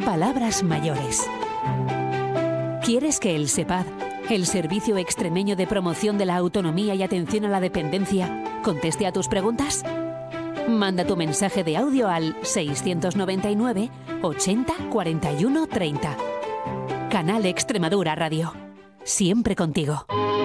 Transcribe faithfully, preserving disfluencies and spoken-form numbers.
Palabras mayores. ¿Quieres que el SEPAD, el Servicio Extremeño de Promoción de la Autonomía y Atención a la Dependencia, conteste a tus preguntas? Manda tu mensaje de audio al seiscientos noventa y nueve ochenta cuarenta y uno treinta. Canal Extremadura Radio. Siempre contigo.